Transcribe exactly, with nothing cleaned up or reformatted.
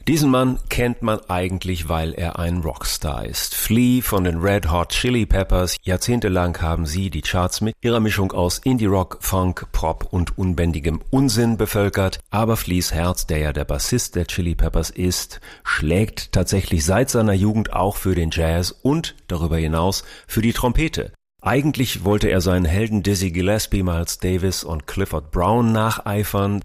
Diesen Mann kennt man eigentlich, weil er ein Rockstar ist. Flea von den Red Hot Chili Peppers. Jahrzehntelang haben sie die Charts mit ihrer Mischung aus Indie-Rock, Funk, Pop und unbändigem Unsinn bevölkert. Aber Fleas Herz, der ja der Bassist der Chili Peppers ist, schlägt tatsächlich seit seiner Jugend auch für den Jazz und darüber hinaus für die Trompete. Eigentlich wollte er seinen Helden Dizzy Gillespie, Miles Davis und Clifford Brown nacheifern.